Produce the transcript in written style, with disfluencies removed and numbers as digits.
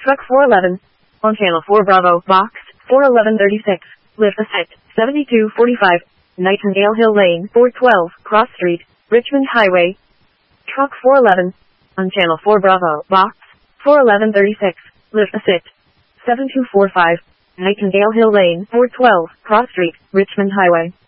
Truck 411. On channel 4 Bravo, box 41136. Lift set 7245. Nightingale Hill Lane, 412, Cross Street, Richmond Highway. Truck 411. On channel 4 Bravo, box 41136. Lift set 7245. Nightingale Hill Lane, 412, Cross Street, Richmond Highway.